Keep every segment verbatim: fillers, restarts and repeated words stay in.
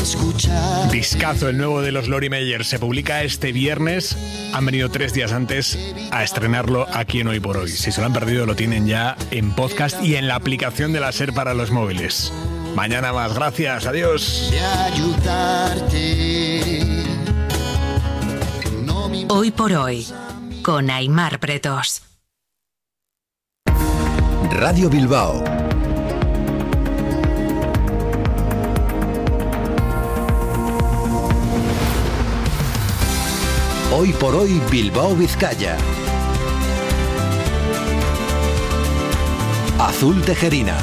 escuchar. Discazo, el nuevo de los Lori Meyer, se publica este viernes. Han venido tres días antes a estrenarlo aquí en Hoy por Hoy. Si se lo han perdido, lo tienen ya en podcast y en la aplicación de la SER para los móviles. Mañana más, gracias, adiós. De ayudarte. No me Hoy por Hoy, con Aimar Pretos. Radio Bilbao. Hoy por Hoy Bilbao Vizcaya. Azul Tejerina.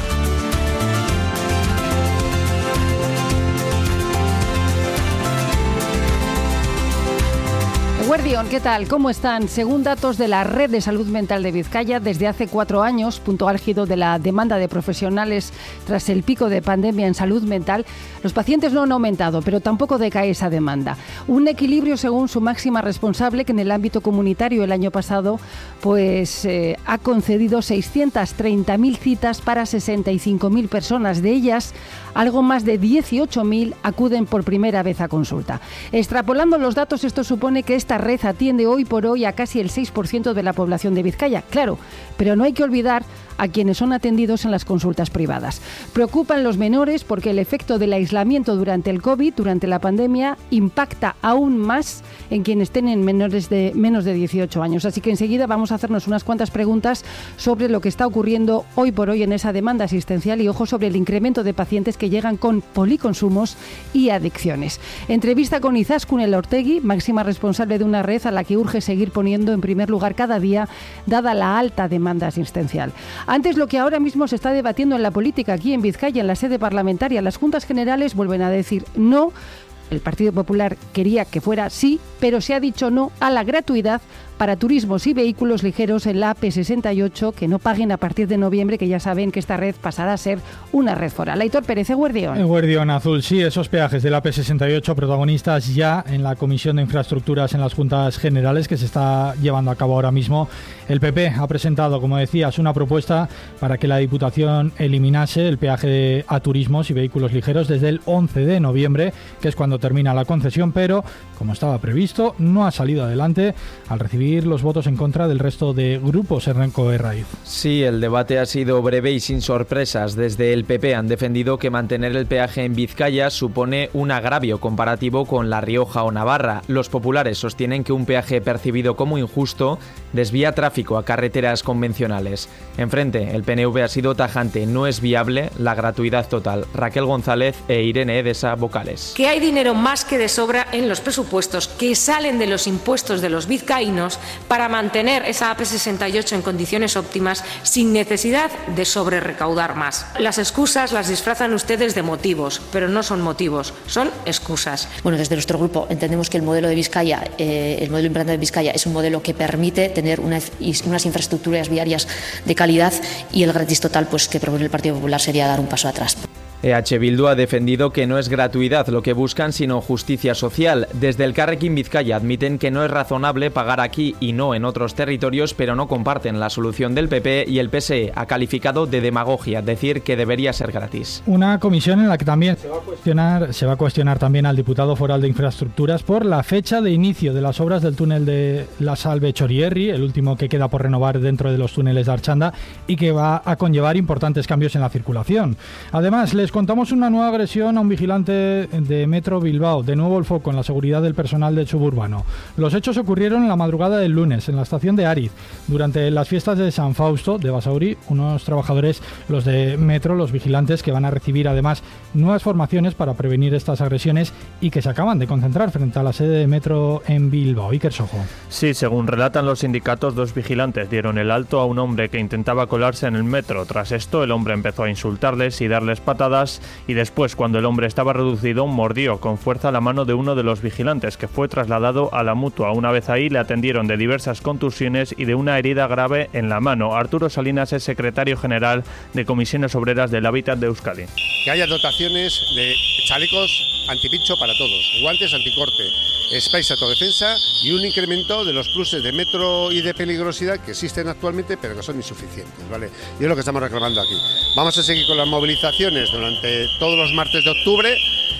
Guardión, ¿qué tal? ¿Cómo están? Según datos de la Red de Salud Mental de Vizcaya, desde hace cuatro años, punto álgido de la demanda de profesionales tras el pico de pandemia en salud mental, los pacientes no han aumentado, pero tampoco decae esa demanda. Un equilibrio según su máxima responsable, que en el ámbito comunitario el año pasado pues eh, ha concedido seiscientas treinta mil citas para sesenta y cinco mil personas. De ellas, algo más de dieciocho mil acuden por primera vez a consulta. Extrapolando los datos, esto supone que esta red atiende hoy por hoy a casi el seis por ciento de la población de Vizcaya. Claro, pero no hay que olvidar a quienes son atendidos en las consultas privadas. Preocupan los menores porque el efecto del aislamiento durante el COVID, durante la pandemia, impacta aún más en quienes tienen menores de menos de dieciocho años. Así que enseguida vamos a hacernos unas cuantas preguntas sobre lo que está ocurriendo hoy por hoy en esa demanda asistencial y, ojo, sobre el incremento de pacientes que llegan con policonsumos y adicciones. Entrevista con Izaskun Elortegui, máxima responsable de una red a la que urge seguir poniendo en primer lugar cada día, dada la alta demanda asistencial. Antes, lo que ahora mismo se está debatiendo en la política aquí en Vizcaya, en la sede parlamentaria, las Juntas Generales vuelven a decir no. El Partido Popular quería que fuera sí, pero se ha dicho no a la gratuidad para turismos y vehículos ligeros en la A P sesenta y ocho que no paguen a partir de noviembre, que ya saben que esta red pasará a ser una red foral. Aitor Pérez, Eguerdión. Eguerdión, Azul, sí, esos peajes de la A P sesenta y ocho protagonistas ya en la Comisión de Infraestructuras en las Juntas Generales que se está llevando a cabo ahora mismo. El P P ha presentado, como decías, una propuesta para que la Diputación eliminase el peaje a turismos y vehículos ligeros desde el once de noviembre, que es cuando termina la concesión, pero, como estaba previsto, no ha salido adelante al recibir los votos en contra del resto de grupos. Hernanco Herraiz. Sí, el debate ha sido breve y sin sorpresas. Desde el P P han defendido que mantener el peaje en Vizcaya supone un agravio comparativo con La Rioja o Navarra. Los populares sostienen que un peaje percibido como injusto desvía tráfico a carreteras convencionales. Enfrente, el P N V ha sido tajante. No es viable la gratuidad total. Raquel González e Irene Edesa, vocales. Que hay dinero más que de sobra en los presupuestos que salen de los impuestos de los vizcaínos para mantener esa A P sesenta y ocho en condiciones óptimas sin necesidad de sobrerecaudar más. Las excusas las disfrazan ustedes de motivos, pero no son motivos, son excusas. Bueno, desde nuestro grupo entendemos que el modelo de Vizcaya, eh, el modelo implantado de Vizcaya es un modelo que permite tener una, unas infraestructuras viarias de calidad, y el gratis total pues que propone el Partido Popular sería dar un paso atrás. E H Bildu ha defendido que no es gratuidad lo que buscan, sino justicia social. Desde el Elkarrekin Vizcaya admiten que no es razonable pagar aquí y no en otros territorios, pero no comparten la solución del P P, y el P S E ha calificado de demagogia decir que debería ser gratis. Una comisión en la que también se va a cuestionar, se va a cuestionar también al diputado foral de Infraestructuras por la fecha de inicio de las obras del túnel de La Salve-Chorierri, el último que queda por renovar dentro de los túneles de Archanda, y que va a conllevar importantes cambios en la circulación. Además, les contamos una nueva agresión a un vigilante de Metro Bilbao. De nuevo el foco en la seguridad del personal del suburbano. Los hechos ocurrieron en la madrugada del lunes en la estación de Ariz. Durante las fiestas de San Fausto de Basauri, unos trabajadores, los de Metro, los vigilantes, que van a recibir además nuevas formaciones para prevenir estas agresiones y que se acaban de concentrar frente a la sede de Metro en Bilbao. Iker Sojo. Sí, según relatan los sindicatos, dos vigilantes dieron el alto a un hombre que intentaba colarse en el metro. Tras esto, el hombre empezó a insultarles y darles patadas, y después, cuando el hombre estaba reducido, mordió con fuerza la mano de uno de los vigilantes, que fue trasladado a la Mutua. Una vez ahí, le atendieron de diversas contusiones y de una herida grave en la mano. Arturo Salinas es secretario general de Comisiones Obreras del Hábitat de Euskadi. Que haya dotaciones de chalecos antipincho para todos, guantes anticorte, sprays de autodefensa y un incremento de los pluses de metro y de peligrosidad que existen actualmente, pero que son insuficientes, ¿vale? Y es lo que estamos reclamando aquí. Vamos a seguir con las movilizaciones durante todos los martes de octubre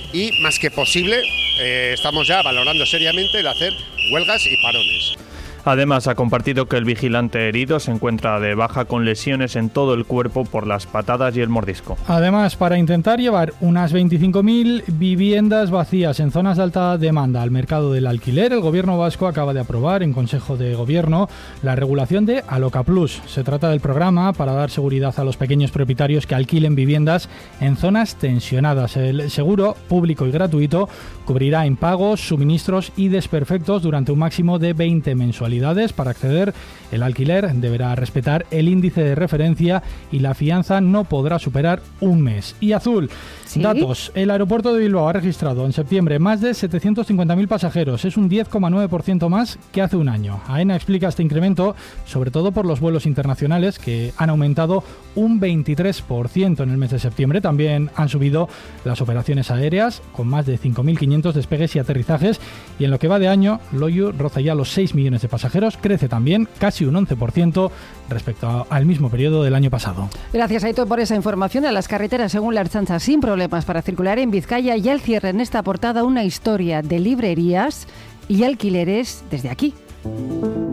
y más que posible eh, estamos ya valorando seriamente el hacer huelgas y parones. Además, ha compartido que el vigilante herido se encuentra de baja con lesiones en todo el cuerpo por las patadas y el mordisco. Además, para intentar llevar unas veinticinco mil viviendas vacías en zonas de alta demanda al mercado del alquiler, el Gobierno vasco acaba de aprobar en Consejo de Gobierno la regulación de Aloca Plus. Se trata del programa para dar seguridad a los pequeños propietarios que alquilen viviendas en zonas tensionadas. El seguro, público y gratuito, cubrirá impagos, suministros y desperfectos durante un máximo de veinte mensualidades. Para acceder, el alquiler deberá respetar el índice de referencia y la fianza no podrá superar un mes. Y Azul, ¿sí? Datos. El aeropuerto de Bilbao ha registrado en septiembre más de setecientos cincuenta mil pasajeros. Es un diez coma nueve por ciento más que hace un año. AENA explica este incremento sobre todo por los vuelos internacionales, que han aumentado un veintitrés por ciento en el mes de septiembre. También han subido las operaciones aéreas, con más de cinco mil quinientos despegues y aterrizajes. Y en lo que va de año, Loiu roza ya los seis millones de pasajeros, crece también casi un once por ciento respecto a, al mismo periodo del año pasado. Gracias, Aitor, por esa información. A las carreteras, según la Ertzaintza, sin problemas para circular en Vizcaya, y al cierre en esta portada una historia de librerías y alquileres desde aquí.